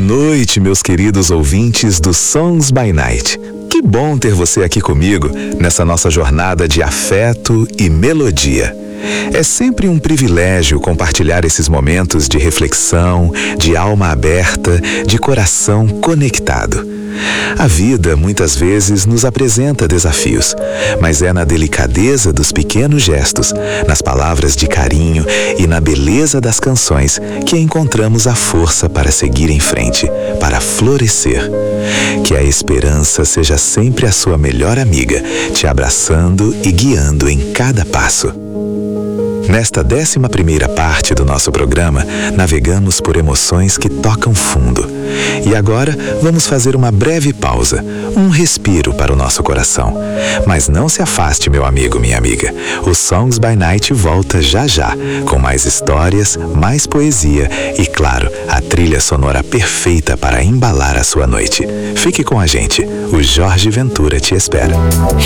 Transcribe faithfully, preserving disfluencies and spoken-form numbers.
noite, meus queridos ouvintes do Songs by Night. Que bom ter você aqui comigo nessa nossa jornada de afeto e melodia. É sempre um privilégio compartilhar esses momentos de reflexão, de alma aberta, de coração conectado. A vida muitas vezes nos apresenta desafios, mas é na delicadeza dos pequenos gestos, nas palavras de carinho e na beleza das canções que encontramos a força para seguir em frente, para florescer. Que a esperança seja sempre a sua melhor amiga, te abraçando e guiando em cada passo. Nesta décima primeira parte do nosso programa, navegamos por emoções que tocam fundo. E agora vamos fazer uma breve pausa, um respiro para o nosso coração. Mas não se afaste, meu amigo, minha amiga. O Songs by Night volta já já, com mais histórias, mais poesia e, claro, a trilha sonora perfeita para embalar a sua noite. Fique com a gente, o Jorge Ventura te espera.